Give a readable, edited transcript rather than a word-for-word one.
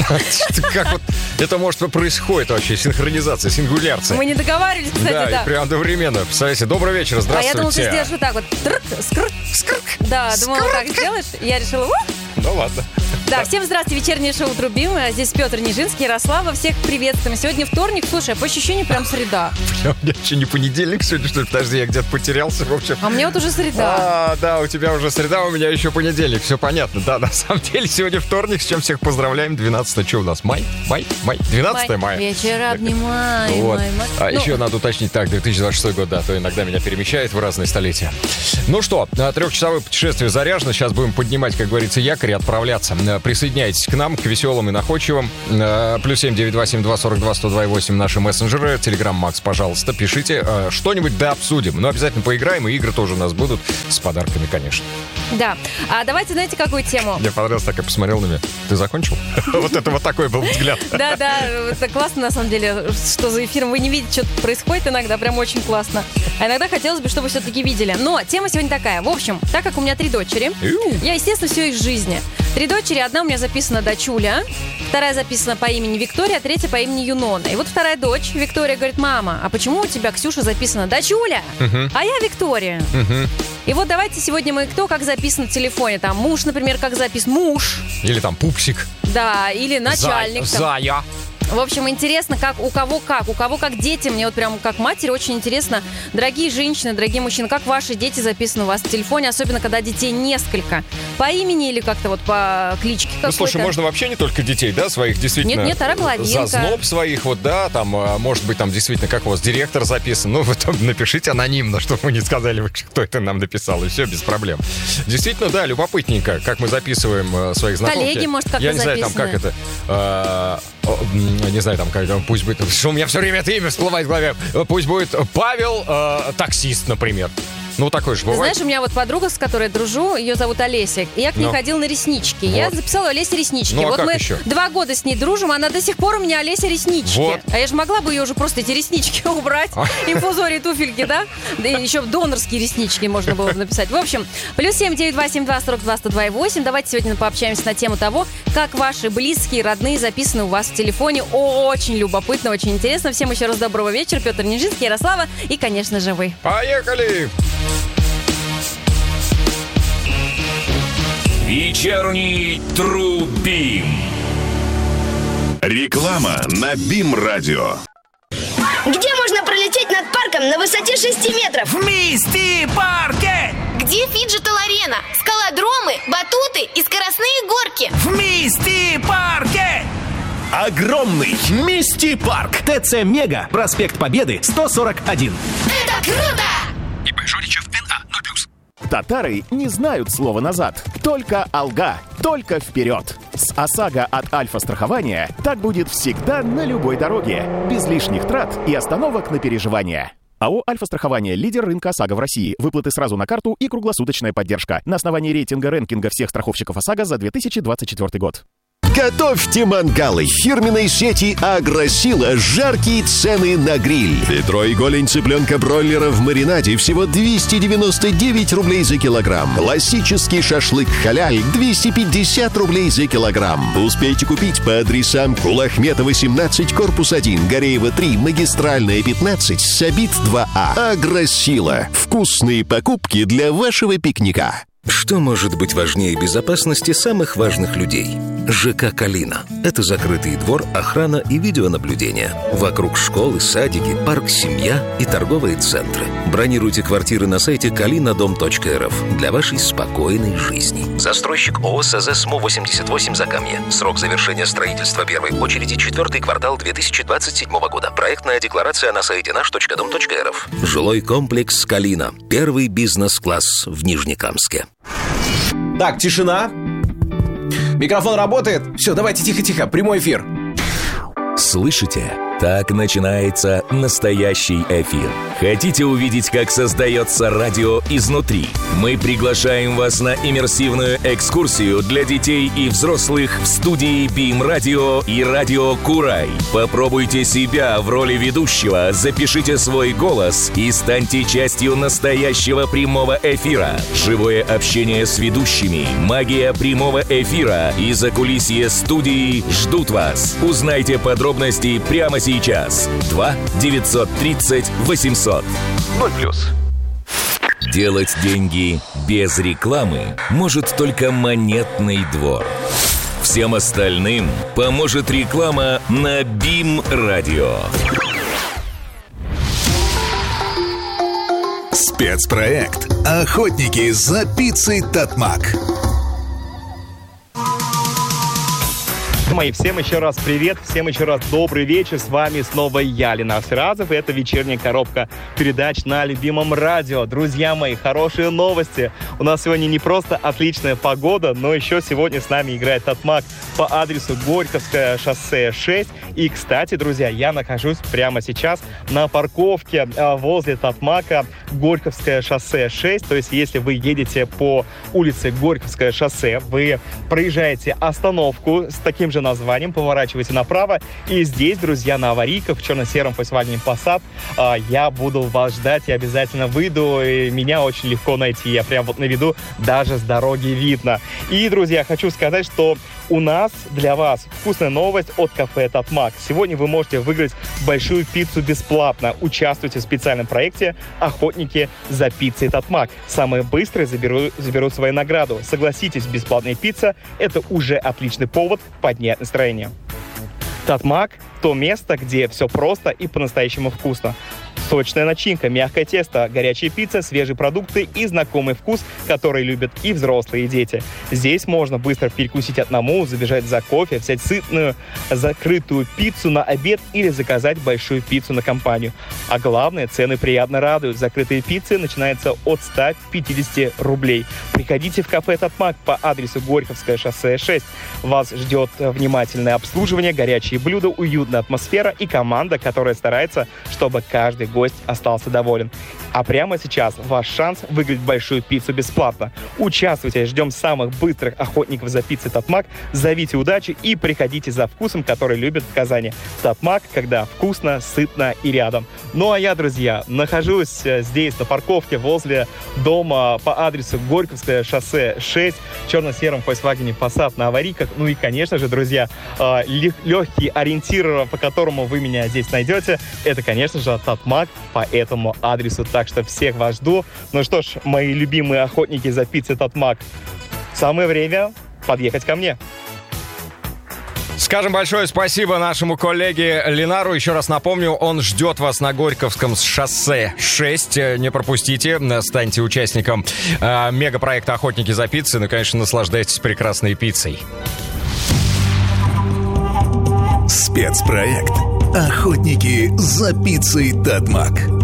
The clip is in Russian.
Как вот это может происходить вообще? Синхронизация, сингулярция. Мы не договаривались, кстати, да. Да, и прям одновременно. Представляете, добрый вечер, здравствуйте. А я думала, ты сделаешь вот так вот. Скрк. Да, думала, вот так сделаешь. Я решила, Ну ладно. Да, всем здравствуйте, вечернее шоу «Трубим». Здесь Петр Нижинский, Ярослава. Всех приветствуем. Сегодня вторник. Слушай, по ощущению прям среда. У меня еще не понедельник сегодня, что ли? Подожди, я где-то потерялся, в общем. А у меня вот уже среда. Да, у тебя уже среда, у меня еще понедельник. Все понятно. Да, на самом деле сегодня вторник, с чем всех поздравляем. 12 что у нас? Май? 12 мая. Вечер обнимай, вот. май. Еще надо уточнить, так, 2026 год, да, то иногда меня перемещает в разные столетия. Ну что, трехчасовое путешествие заряжено. Сейчас будем поднимать, как говорится, якорь и отправляться. Присоединяйтесь к нам, к веселым и находчивым. +7 927 42 102 наши мессенджеры. Телеграм Макс, пожалуйста, пишите. Что-нибудь да обсудим. Но обязательно поиграем, и игры тоже у нас будут с подарками, конечно. Да. А давайте, знаете, какую тему? Мне понравилось, так и посмотрел на меня. Ты закончил? Вот это вот такой был взгляд. Да, это классно, на самом деле, что за эфиром вы не видите, что происходит иногда, прям очень классно. А иногда хотелось бы, чтобы все-таки видели. Но тема сегодня такая. В общем, так как у меня 3 дочери, я, естественно, все из жизни. 3 дочери, одна у меня записана дочуля, вторая записана по имени Виктория, а третья по имени Юнона. И вот вторая дочь, Виктория, говорит: мама, а почему у тебя, Ксюша, записана дочуля, а я Виктория? И вот давайте сегодня мы кто как записан в телефоне. Там муж, например, как записан муж. Или там пупсик. Да, или начальник. Зая. В общем, интересно, у кого как дети. Мне вот прям как матери очень интересно. Дорогие женщины, дорогие мужчины, как ваши дети записаны у вас в телефоне, особенно когда детей несколько. По имени или как-то вот по кличке какой-то. Ну, слушай, можно вообще не только детей, да, своих действительно. Нет, вторая половинка. Зазноб своих, вот, да, там, может быть, там действительно, как у вас директор записан. Ну, вы там напишите анонимно, чтобы вы не сказали, кто это нам написал, и все, без проблем. Действительно, да, любопытненько, как мы записываем своих знакомых. Коллеги, может, как-то записаны. Я не знаю, там, как это... не знаю, там, как пусть будет... Что у меня все время это имя всплывает в голове. Пусть будет Павел, таксист, например. Ну, такой же бывает. Знаешь, у меня вот подруга, с которой дружу, ее зовут Олеся, и я к ней ходила на реснички. Вот. Я записала Олесе реснички. Ну, вот мы еще? 2 года с ней дружим, она до сих пор у меня Олеся реснички. Вот. А я же могла бы ее уже просто эти реснички убрать. Инфузории, туфельки, да? Да и еще донорские реснички можно было бы написать. В общем, +7 927 42 102 Давайте сегодня пообщаемся на тему того, как ваши близкие, родные записаны у вас в телефоне. Очень любопытно, очень интересно. Всем еще раз доброго вечера. Петр Нижинский, Ярослава и, конечно же, вы. Поехали! Вечерний Трубим. Реклама на БИМ-радио. Где можно пролететь над парком на высоте 6 метров? В Мисти-парке! Где фиджит-арена, скалодромы, батуты и скоростные горки? В Мисти-парке! Огромный Мисти-парк. ТЦ Мега. Проспект Победы, 141. Это круто! ИП Жоричев НА 0+. Татары не знают слова «назад». Только «алга», только вперед. С ОСАГО от Альфа-страхования так будет всегда на любой дороге. Без лишних трат и остановок на переживания. АО «Альфа-страхование» – лидер рынка ОСАГО в России. Выплаты сразу на карту и круглосуточная поддержка. На основании рейтинга всех страховщиков ОСАГО за 2024 год. Готовьте мангалы фирменной сети «Агросила». Жаркие цены на гриль. Бедро и голень цыпленка-бройлера в маринаде всего 299 рублей за килограмм. Классический шашлык халяль 250 рублей за килограмм. Успейте купить по адресам Кулахметова 17, корпус 1, Гореева 3, Магистральная 15, Сабит 2А. «Агросила». Вкусные покупки для вашего пикника. Что может быть важнее безопасности самых важных людей? ЖК «Калина». Это закрытый двор, охрана и видеонаблюдение. Вокруг школы, садики, парк, семья и торговые центры. Бронируйте квартиры на сайте kalinadom.rf для вашей спокойной жизни. Застройщик ООО СЗ СМУ-88 Закамье. Срок завершения строительства первой очереди 4-й квартал 2027 года. Проектная декларация на сайте наш.дом.рф. Жилой комплекс «Калина». Первый бизнес-класс в Нижнекамске. Так, тишина. Микрофон работает. Все, давайте тихо-тихо, прямой эфир. Слышите? Так начинается настоящий эфир. Хотите увидеть, как создается радио изнутри? Мы приглашаем вас на иммерсивную экскурсию для детей и взрослых в студии BIM Radio и Радио Курай. Попробуйте себя в роли ведущего, запишите свой голос и станьте частью настоящего прямого эфира. Живое общение с ведущими, магия прямого эфира и закулисье студии ждут вас. Узнайте подробности прямо сейчас. 2-930-800. 0+. Делать деньги без рекламы может только Монетный двор. Всем остальным поможет реклама на BIM Radio. Спецпроект «Охотники за пиццей Татмак». Мои, всем еще раз привет, всем еще раз добрый вечер. С вами снова я, Ленар Сиразов, и это вечерняя коробка передач на любимом радио. Друзья мои, хорошие новости. У нас сегодня не просто отличная погода, но еще сегодня с нами играет Татмак по адресу Горьковское шоссе 6. И, кстати, друзья, я нахожусь прямо сейчас на парковке возле Татмака Горьковское шоссе 6. То есть, если вы едете по улице Горьковское шоссе, вы проезжаете остановку с таким же названием, поворачиваете направо, и здесь, друзья, на аварийках в черно-сером Volkswagen Passat я буду вас ждать, я обязательно выйду, и меня очень легко найти, я прям вот на виду, даже с дороги видно. И, друзья, хочу сказать, что у нас для вас вкусная новость от кафе Татмак. Сегодня вы можете выиграть большую пиццу бесплатно. Участвуйте в специальном проекте «Охотники за пиццей Татмак». Самые быстрые заберут свою награду. Согласитесь, бесплатная пицца – это уже отличный повод поднять настроение. Татмак – то место, где все просто и по-настоящему вкусно. Сочная начинка, мягкое тесто, горячая пицца, свежие продукты и знакомый вкус, который любят и взрослые, и дети. Здесь можно быстро перекусить одному, забежать за кофе, взять сытную, закрытую пиццу на обед или заказать большую пиццу на компанию. А главное, цены приятно радуют. Закрытые пиццы начинаются от 150 рублей. Приходите в кафе Татмак по адресу Горьковское шоссе 6. Вас ждет внимательное обслуживание, горячие блюда, уютная атмосфера и команда, которая старается, чтобы каждый гость остался доволен. А прямо сейчас ваш шанс выиграть большую пиццу бесплатно. Участвуйте, ждем самых быстрых охотников за пиццей Татмак. Зовите удачи и приходите за вкусом, который любят в Казани. Татмак, когда вкусно, сытно и рядом. Ну а я, друзья, нахожусь здесь на парковке возле дома по адресу Горьковское шоссе 6 в черно-сером Volkswagen Passat на аварийках. Ну и, конечно же, друзья, легкий ориентир, по которому вы меня здесь найдете, это, конечно же, Татмак по этому адресу. Так что всех вас жду. Ну что ж, мои любимые охотники за пиццей Татмак, самое время подъехать ко мне. Скажем большое спасибо нашему коллеге Ленару. Еще раз напомню, он ждет вас на Горьковском шоссе 6. Не пропустите, станьте участником мегапроекта «Охотники за пиццей». Ну, конечно, наслаждайтесь прекрасной пиццей. Спецпроект «Охотники за пиццей Татмак».